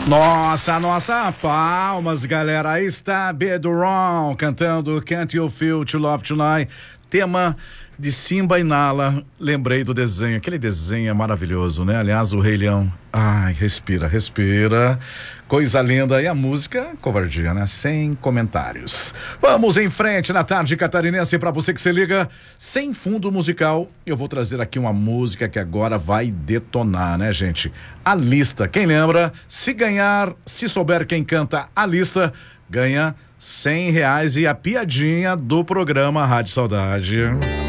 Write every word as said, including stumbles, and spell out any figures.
Nossa, nossa, palmas, galera. Aí está Bedouin cantando Can't You Feel to Love Tonight, tema de Simba e Nala. Lembrei do desenho, aquele desenho é maravilhoso, né? Aliás, o Rei Leão, ai, respira, respira, coisa linda. E a música, covardia, né? Sem comentários. Vamos em frente na tarde catarinense. Pra você que se liga, sem fundo musical, eu vou trazer aqui uma música que agora vai detonar, né, gente? A Lista, quem lembra? Se ganhar, se souber quem canta A Lista, ganha cem reais e a piadinha do programa Rádio Saudade.